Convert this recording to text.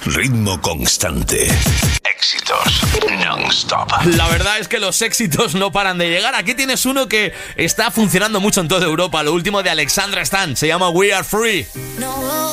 ritmo constante. Éxitos non-stop. La verdad es que los éxitos no paran de llegar. Aquí tienes uno que está funcionando mucho en toda Europa. Lo último de Alexandra Stan se llama We Are Free. No.